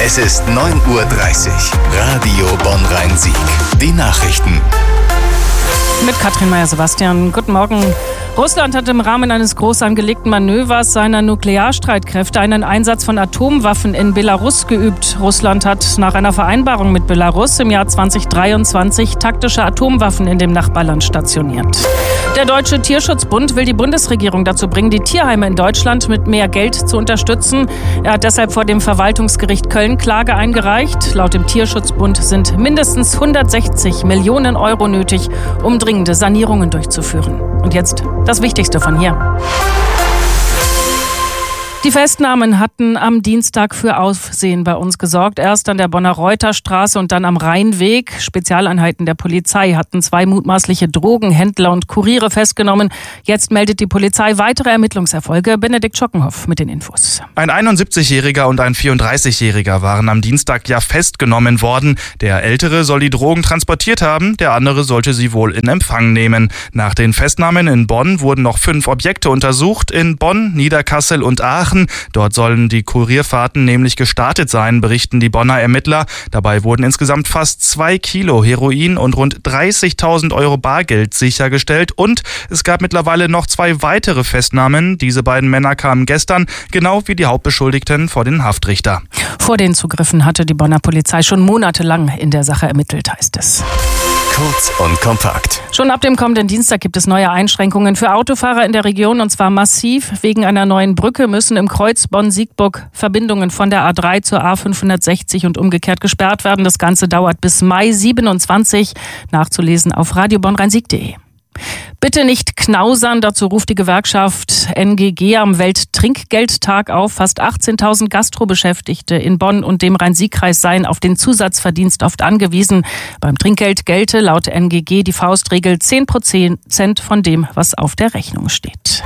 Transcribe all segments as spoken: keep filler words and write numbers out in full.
Es ist neun Uhr dreißig. Radio Bonn-Rhein-Sieg. Die Nachrichten. Mit Katrin Meyer-Sebastian. Guten Morgen. Russland hat im Rahmen eines groß angelegten Manövers seiner Nuklearstreitkräfte einen Einsatz von Atomwaffen in Belarus geübt. Russland hat nach einer Vereinbarung mit Belarus im Jahr zweitausenddreiundzwanzig taktische Atomwaffen in dem Nachbarland stationiert. Der Deutsche Tierschutzbund will die Bundesregierung dazu bringen, die Tierheime in Deutschland mit mehr Geld zu unterstützen. Er hat deshalb vor dem Verwaltungsgericht Köln Klage eingereicht. Laut dem Tierschutzbund sind mindestens hundertsechzig Millionen Euro nötig, um dringende Sanierungen durchzuführen. Und jetzt das Wichtigste von hier. Die Festnahmen hatten am Dienstag für Aufsehen bei uns gesorgt. Erst an der Bonner Reuterstraße und dann am Rheinweg. Spezialeinheiten der Polizei hatten zwei mutmaßliche Drogenhändler und Kuriere festgenommen. Jetzt meldet die Polizei weitere Ermittlungserfolge. Benedikt Schockenhoff mit den Infos. Ein einundsiebzigjähriger und ein vierunddreißigjähriger waren am Dienstag ja festgenommen worden. Der Ältere soll die Drogen transportiert haben, der andere sollte sie wohl in Empfang nehmen. Nach den Festnahmen in Bonn wurden noch fünf Objekte untersucht. In Bonn, Niederkassel und Aachen. Dort sollen die Kurierfahrten nämlich gestartet sein, berichten die Bonner Ermittler. Dabei wurden insgesamt fast zwei Kilo Heroin und rund dreißigtausend Euro Bargeld sichergestellt. Und es gab mittlerweile noch zwei weitere Festnahmen. Diese beiden Männer kamen gestern, genau wie die Hauptbeschuldigten, vor den Haftrichter. Vor den Zugriffen hatte die Bonner Polizei schon monatelang in der Sache ermittelt, heißt es. Kurz und kompakt. Schon ab dem kommenden Dienstag gibt es neue Einschränkungen für Autofahrer in der Region, und zwar massiv. Wegen einer neuen Brücke müssen im Kreuz Bonn-Siegburg Verbindungen von der A drei zur A fünfhundertsechzig und umgekehrt gesperrt werden. Das Ganze dauert bis Mai siebenundzwanzig. Nachzulesen auf radio bonn rhein sieg punkt de. Bitte nicht knausern, dazu ruft die Gewerkschaft N G G am Welttrinkgeldtag auf. Fast achtzehntausend Gastrobeschäftigte in Bonn und dem Rhein-Sieg-Kreis seien auf den Zusatzverdienst oft angewiesen. Beim Trinkgeld gelte laut N G G die Faustregel zehn Prozent von dem, was auf der Rechnung steht.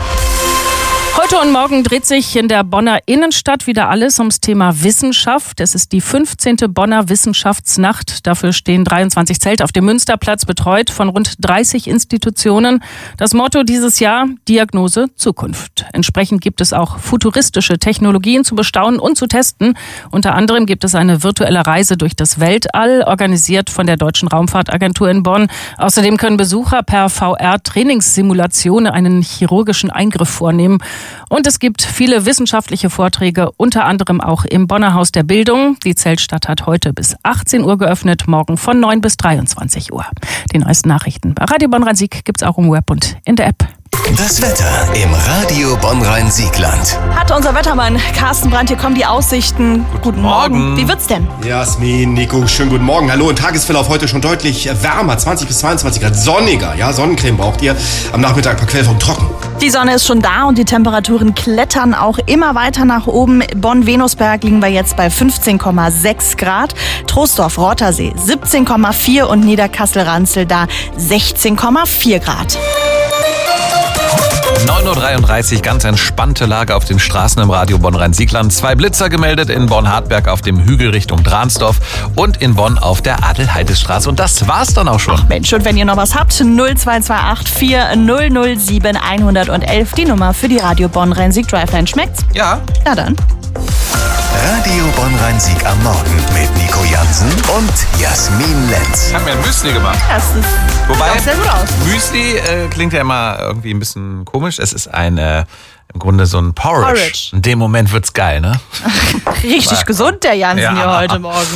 Heute und morgen dreht sich in der Bonner Innenstadt wieder alles ums Thema Wissenschaft. Es ist die fünfzehnte Bonner Wissenschaftsnacht. Dafür stehen dreiundzwanzig Zelte auf dem Münsterplatz, betreut von rund dreißig Institutionen. Das Motto dieses Jahr: Diagnose Zukunft. Entsprechend gibt es auch futuristische Technologien zu bestaunen und zu testen. Unter anderem gibt es eine virtuelle Reise durch das Weltall, organisiert von der Deutschen Raumfahrtagentur in Bonn. Außerdem können Besucher per V R-Trainingssimulation einen chirurgischen Eingriff vornehmen. Und es gibt viele wissenschaftliche Vorträge, unter anderem auch im Bonner Haus der Bildung. Die Zeltstadt hat heute bis achtzehn Uhr geöffnet, morgen von neun bis dreiundzwanzig Uhr. Die neuesten Nachrichten bei Radio Bonn-Rhein-Sieg gibt's auch im Web und in der App. Das Wetter im Radio Bonn-Rhein-Siegland. Hat unser Wettermann Carsten Brandt, hier kommen die Aussichten. Guten, guten Morgen. Morgen. Wie wird's denn? Jasmin, Nico, schönen guten Morgen. Hallo, im Tagesverlauf heute schon deutlich wärmer, zwanzig bis zweiundzwanzig Grad, sonniger. Ja, Sonnencreme braucht ihr. Am Nachmittag ein paar Quellformen trocken. Die Sonne ist schon da und die Temperaturen klettern auch immer weiter nach oben. Bonn-Venusberg liegen wir jetzt bei fünfzehn Komma sechs Grad. Troisdorf-Rottersee siebzehn Komma vier und Niederkassel-Ranzel da sechzehn Komma vier Grad. neun Uhr dreiunddreißig, ganz entspannte Lage auf den Straßen im Radio Bonn-Rhein-Siegland. Zwei Blitzer gemeldet in Bonn-Hartberg auf dem Hügel Richtung Dransdorf und in Bonn auf der Adelheidestraße. Und das war's dann auch schon. Ach Mensch, und wenn ihr noch was habt, null zwei zwei acht vier null null sieben eins eins eins, die Nummer für die Radio Bonn-Rhein-Sieg Driveline. Schmeckt's? Ja. Na dann. Radio Bonn-Rhein-Sieg am Morgen mit Nico Jansen und Jasmin Lenz. Ich habe mir ein Müsli gemacht. Das ist Wobei, sieht auch sehr gut aus. Müsli äh, klingt ja immer irgendwie ein bisschen komisch. Es ist ein, äh, im Grunde so ein Porridge. Porridge. In dem Moment wird's geil, ne? Richtig gesund, der Jansen Ja. hier heute Morgen.